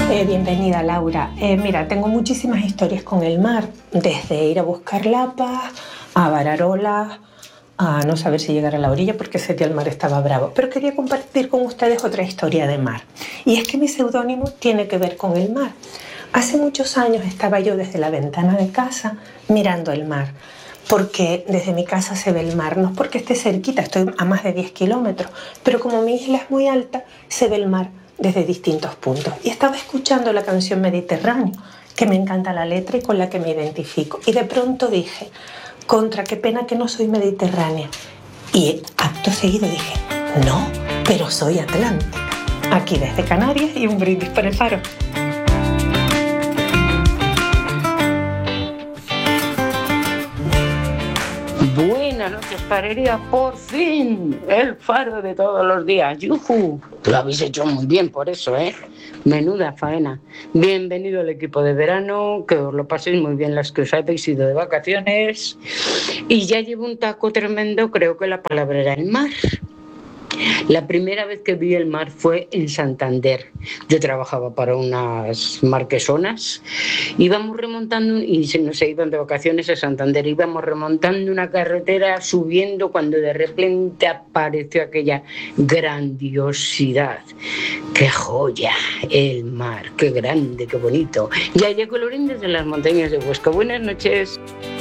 Bienvenida, Laura. Mira, tengo muchísimas historias con el mar, desde ir a buscar lapas, a varar olas, a no saber si llegar a la orilla porque ese día el mar estaba bravo. Pero quería compartir con ustedes otra historia de mar. Y es que mi seudónimo tiene que ver con el mar. Hace muchos años estaba yo desde la ventana de casa mirando el mar, porque desde mi casa se ve el mar, no es porque esté cerquita, estoy a más de 10 kilómetros, pero como mi isla es muy alta, se ve el mar desde distintos puntos. Y estaba escuchando la canción Mediterráneo, que me encanta la letra y con la que me identifico. Y de pronto dije, contra, qué pena que no soy mediterránea. Y acto seguido dije, no, pero soy atlántica. Aquí desde Canarias y un brindis por el faro. Buenas noches, farería, por fin, el faro de todos los días, ¡yujú! Lo habéis hecho muy bien por eso, ¿eh? Menuda faena. Bienvenido al equipo de verano, que os lo paséis muy bien las que os habéis ido de vacaciones. Y ya llevo un taco tremendo, creo que la palabra era el mar. La primera vez que vi el mar fue en Santander. Yo trabajaba para unas marquesonas. Íbamos remontando, y se iban de vacaciones a Santander, íbamos remontando una carretera, subiendo, cuando de repente apareció aquella grandiosidad. ¡Qué joya! El mar, qué grande, qué bonito. Y hay de colorín desde las montañas de Huesca. Buenas noches.